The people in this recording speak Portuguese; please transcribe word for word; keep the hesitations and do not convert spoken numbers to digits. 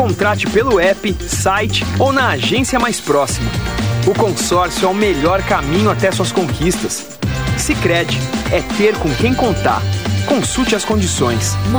Contrate pelo app, site ou na agência mais próxima. O consórcio é o melhor caminho até suas conquistas. Sicredi, é ter com quem contar. Consulte as condições.